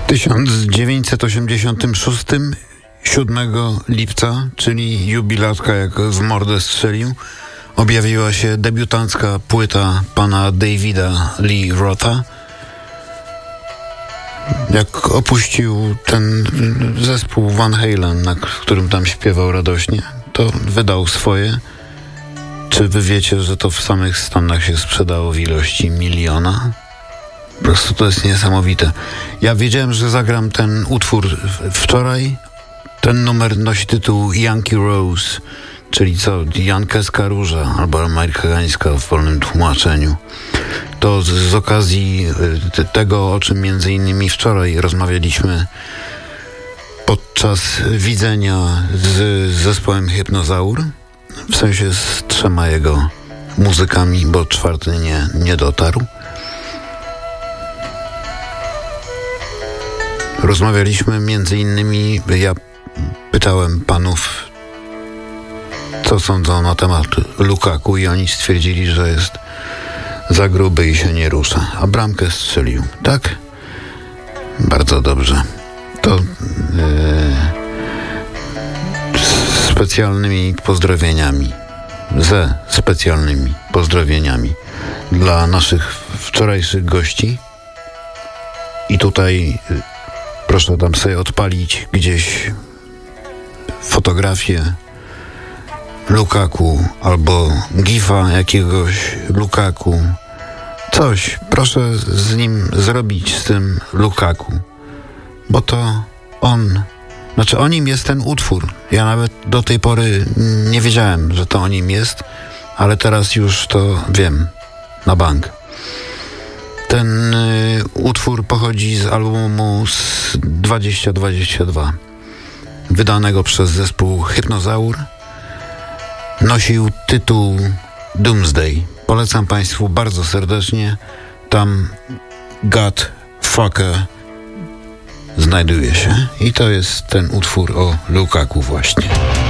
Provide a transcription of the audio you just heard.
1986, 7 lipca, czyli jubilatka jak w mordę strzelił, objawiła się debiutancka płyta pana Davida Lee Rotha. Jak opuścił ten zespół Van Halen, w którym tam śpiewał radośnie, to wydał swoje. Czy wy wiecie, że to w samych Stanach się sprzedało w ilości 1 miliona? Po prostu to jest niesamowite. Ja wiedziałem, że zagram ten utwór wczoraj. Ten numer nosi tytuł Yankee Rose, czyli co? Jankeska róża, albo amerykańska w wolnym tłumaczeniu. To z okazji tego, o czym między innymi wczoraj rozmawialiśmy podczas widzenia z zespołem Hypnozaur, w sensie z 3 jego muzykami, bo 4 nie dotarł. Rozmawialiśmy między innymi, ja pytałem panów, co sądzą na temat Lukaku, i oni stwierdzili, że jest za gruby i się nie rusza. A bramkę strzelił, tak? Bardzo dobrze. To specjalnymi pozdrowieniami, ze specjalnymi pozdrowieniami dla naszych wczorajszych gości. I tutaj proszę tam sobie odpalić gdzieś fotografię Lukaku albo gifa jakiegoś Lukaku. Coś, proszę z nim zrobić, z tym Lukaku. Bo to on, znaczy o nim jest ten utwór. Ja nawet do tej pory nie wiedziałem, że to o nim jest, ale teraz już to wiem na bank. Ten utwór pochodzi z albumu z 2022, wydanego przez zespół Hypnozaur. Nosił tytuł Doomsday. Polecam państwu bardzo serdecznie. Tam God Fucker znajduje się. I to jest ten utwór o Lukaku właśnie.